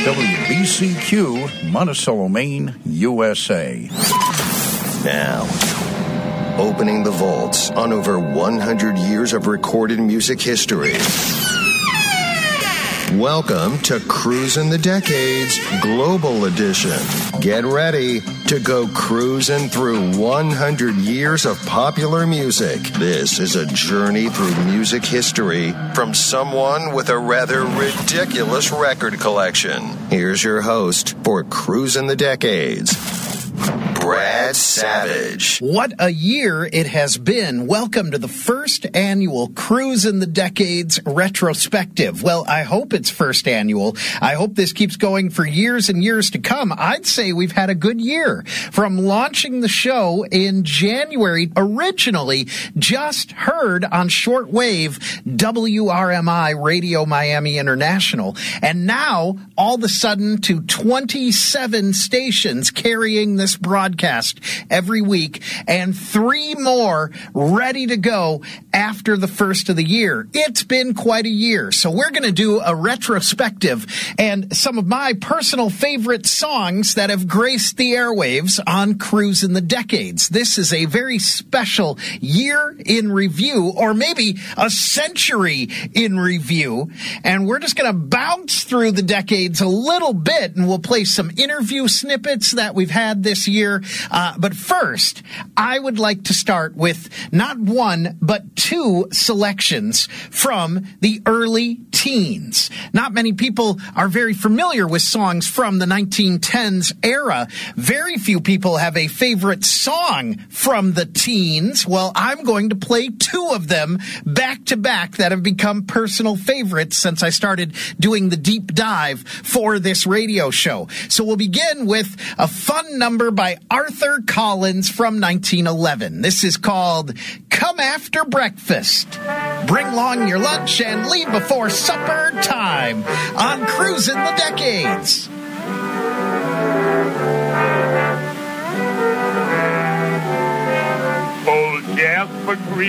WBCQ, Monticello, Maine, USA. Now, opening the vaults on over 100 years of recorded music history. Welcome to Cruisin' the Decades Global Edition. Get ready to go cruising through 100 years of popular music. This is a journey through music history from someone with a rather ridiculous record collection. Here's your host for Cruisin' the Decades, Brad Savage. What a year it has been. Welcome to the first annual Cruisin' the Decades retrospective. Well, I hope it's first annual. I hope this keeps going for years and years to come. I'd say we've had a good year. From launching the show in January, originally just heard on shortwave WRMI Radio Miami International, and now all of a sudden to 27 stations carrying this broadcast every week, and 3 more ready to go after the first of the year. It's been quite a year, so we're going to do a retrospective and some of my personal favorite songs that have graced the airwaves on Cruisin' the Decades. This is a very special year in review, or maybe a century in review, and we're just going to bounce through the decades a little bit, and we'll play some interview snippets that we've had this year. But first, I would like to start with not one, but 2 selections from the early teens. Not many people are very familiar with songs from the 1910s era. Very few people have a favorite song from the teens. Well, I'm going to play 2 of them back to back that have become personal favorites since I started doing the deep dive for this radio show. So we'll begin with a fun number by Arthur Collins from 1911. This is called Come After Breakfast. Bring along your lunch and leave before supper time on Cruisin' the Decades.